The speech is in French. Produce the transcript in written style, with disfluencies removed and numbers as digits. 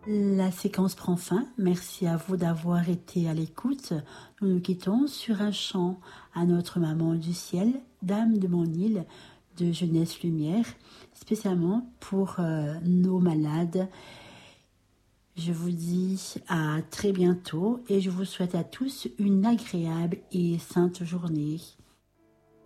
La séquence prend fin. Merci à vous d'avoir été à l'écoute. Nous nous quittons sur un chant à notre maman du ciel, Dame de mon île, de Jeunesse Lumière, spécialement pour nos malades. Je vous dis à très bientôt et je vous souhaite à tous une agréable et sainte journée.